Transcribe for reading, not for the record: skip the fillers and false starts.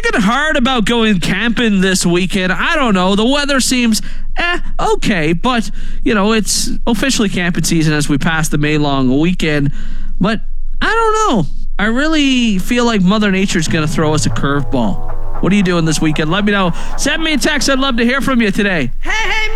thinking hard about going camping this weekend. I don't know. The weather seems okay, but it's officially camping season as we pass the May long weekend. But I don't know. I really feel like Mother Nature's going to throw us a curveball. What are you doing this weekend? Let me know. Send me a text. I'd love to hear from you today. Hey,